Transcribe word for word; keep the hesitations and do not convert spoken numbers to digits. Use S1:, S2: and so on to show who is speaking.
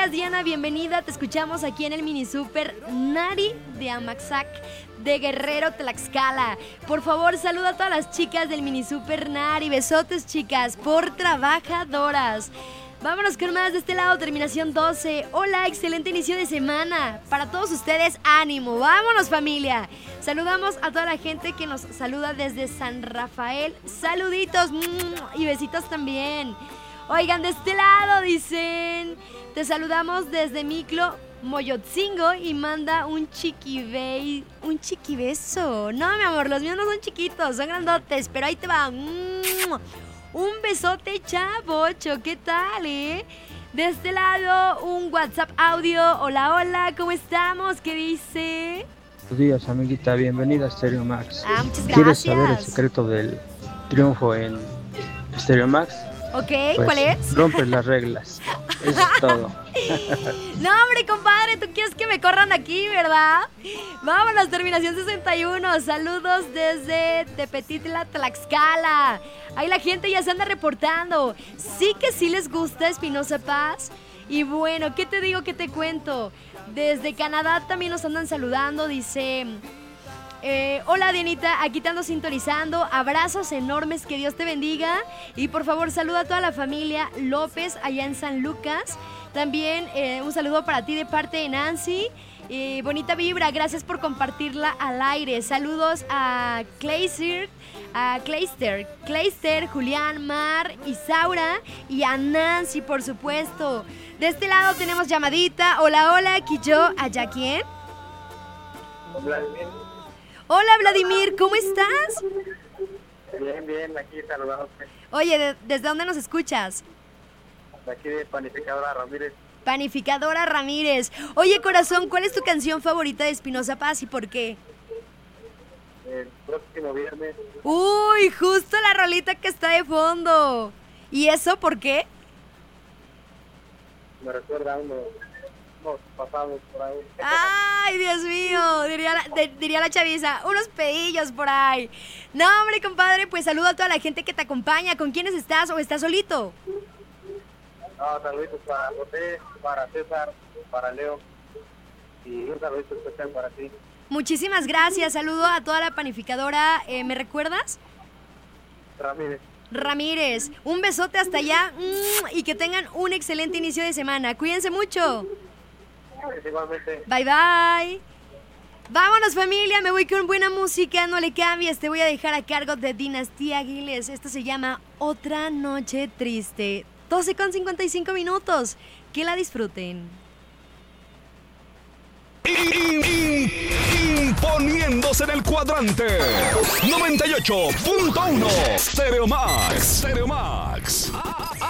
S1: días, Diana, bienvenida. Te escuchamos aquí en el Mini Super Nari de Amaxac de Guerrero, Tlaxcala. Por favor, saluda a todas las chicas del Mini Super Nari. Besotes, chicas, por trabajadoras. Vámonos con más de este lado, terminación doce. Hola, excelente inicio de semana. Para todos ustedes, ánimo. Vámonos, familia. Saludamos a toda la gente que nos saluda desde San Rafael. Saluditos y besitos también. Oigan, de este lado dicen, te saludamos desde Miclo, Moyotzingo, y manda un chiquibey, un chiquibeso. No, mi amor, los míos no son chiquitos, son grandotes, pero ahí te va. Un besote, chavocho, ¿qué tal, eh? De este lado, un WhatsApp audio. Hola, hola, ¿cómo estamos? ¿Qué dice?
S2: Buenos días, amiguita, bienvenida a Stereo Max.
S1: Ah, muchas gracias.
S2: ¿Quieres saber el secreto del triunfo en Stereo Max?
S1: Ok,
S2: pues,
S1: ¿cuál es?
S2: Rompes las reglas, eso es todo.
S1: No, hombre, compadre, tú quieres que me corran aquí, ¿verdad? Vámonos, terminación sesenta y uno. Saludos desde Tepetitla, Tlaxcala. Ahí la gente ya se anda reportando. Sí que sí les gusta Espinosa Paz. Y bueno, ¿qué te digo, qué te cuento? Desde Canadá también nos andan saludando, dice... Eh, hola, Dianita, aquí te ando sintonizando. Abrazos enormes, que Dios te bendiga. Y por favor, saluda a toda la familia López allá en San Lucas. También eh, un saludo para ti de parte de Nancy. Eh, bonita vibra, gracias por compartirla al aire. Saludos a Clayster, a Clayster, Clayster, Julián, Mar, Isaura y a Nancy, por supuesto. De este lado tenemos llamadita. Hola, hola, aquí yo, ¿allá quién?
S3: Vladimir.
S1: Hola, Vladimir, ¿cómo estás?
S3: Bien, bien, aquí saludándote.
S1: Oye, ¿de- ¿desde dónde nos escuchas?
S3: De aquí de Panificadora Ramírez.
S1: Panificadora Ramírez. Oye, corazón, ¿cuál es tu canción favorita de Espinosa Paz y por qué?
S3: El próximo viernes.
S1: Uy, justo la rolita que está de fondo. ¿Y eso por qué?
S3: Me recuerda a unos, unos pasados por ahí.
S1: Ay, Dios mío, diría la, de- diría la chaviza, unos pedillos por ahí. No, hombre, compadre, pues saludo a toda la gente que te acompaña. ¿Con quiénes estás o estás solito?
S3: No, saluditos para José, para César, para Leo. Y un saludito especial para ti.
S1: Muchísimas gracias, saludo a toda la panificadora. Eh, ¿Me recuerdas?
S3: Ramírez.
S1: Ramírez, un besote hasta allá mm, y que tengan un excelente inicio de semana. Cuídense mucho.
S3: Igualmente.
S1: Bye, bye. Vámonos, familia, me voy con buena música, no le cambies. Te voy a dejar a cargo de Dinastía Aguiles. Esto se llama Otra Noche Triste. doce con cincuenta y cinco minutos. Que la disfruten.
S4: Imponiéndose en el cuadrante noventa y ocho punto uno Stereo Max. Stereo Max.